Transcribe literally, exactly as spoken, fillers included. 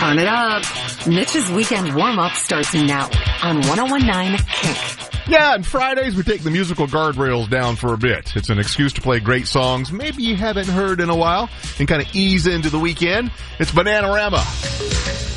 Turn it up. Mitch's weekend warm-up starts now on one oh one point nine Kink. Yeah, and Fridays we take the musical guardrails down for a bit. It's an excuse to play great songs maybe you haven't heard in a while and kind of ease into the weekend. It's Bananarama.